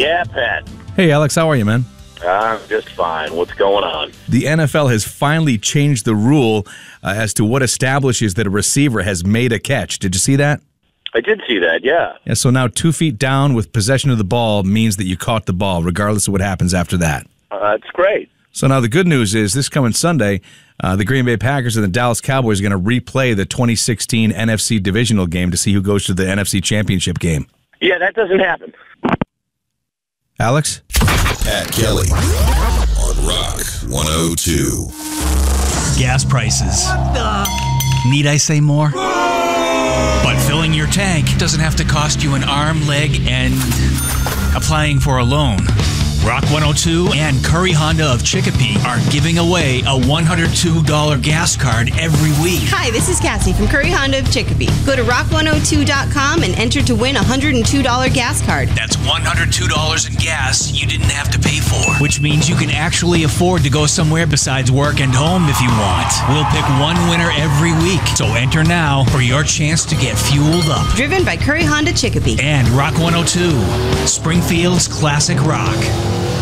Yeah, Pat. Hey, Alex, how are you, man? I'm just fine. What's going on? The NFL has finally changed the rule as to what establishes that a receiver has made a catch. Did you see that? I did see that, yeah. Yeah, so now 2 feet down with possession of the ball means that you caught the ball, regardless of what happens after that. That's great. So now the good news is this coming Sunday, the Green Bay Packers and the Dallas Cowboys are going to replay the 2016 NFC divisional game to see who goes to the NFC Championship game. Yeah, that doesn't happen. Alex? Pat Kelly on Rock 102. Gas prices. Need I say more? But filling your tank doesn't have to cost you an arm, leg, and applying for a loan. Rock 102 and Curry Honda of Chicopee are giving away a $102 gas card every week. Hi, this is Cassie from Curry Honda of Chicopee. Go to rock102.com and enter to win a $102 gas card. That's $102 in gas you didn't have to pay for, which means you can actually afford to go somewhere besides work and home if you want. We'll pick one winner every week, so enter now for your chance to get fueled up. Driven by Curry Honda Chicopee. And Rock 102, Springfield's classic rock.